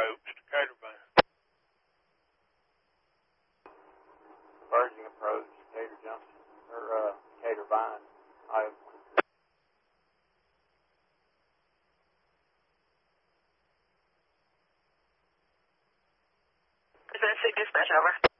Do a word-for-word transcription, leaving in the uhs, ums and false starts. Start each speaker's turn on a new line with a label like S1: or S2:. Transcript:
S1: approach, Decatur Vine.
S2: Converging approach, Decatur Junction, or uh, Decatur Vine, Iowa.
S3: Dispatch, over.